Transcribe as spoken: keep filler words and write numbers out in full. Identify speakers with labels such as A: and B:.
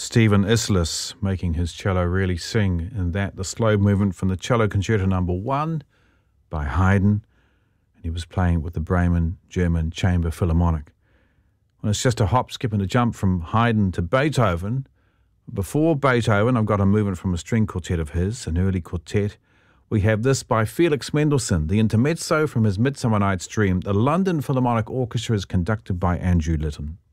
A: Stephen Islis making his cello really sing in that, the slow movement from the Cello Concerto Number One by Haydn, and he was playing with the Bremen German Chamber Philharmonic. Well, it's just a hop, skip and a jump from Haydn to Beethoven. Before Beethoven, I've got a movement from a string quartet of his, an early quartet. We have this by Felix Mendelssohn, the intermezzo from his Midsummer Night's Dream. The London Philharmonic Orchestra is conducted by Andrew Litton.